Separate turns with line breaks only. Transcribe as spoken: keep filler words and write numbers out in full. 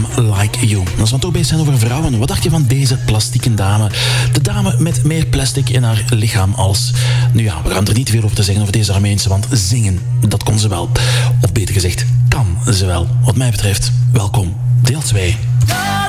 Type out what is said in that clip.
Like You. Als we het toch bezig zijn over vrouwen, wat dacht je van deze plastieke dame? De dame met meer plastic in haar lichaam als... Nu ja, we gaan er niet veel over te zeggen over deze Armeense, want zingen, dat kon ze wel. Of beter gezegd, kan ze wel. Wat mij betreft, welkom, deel twee.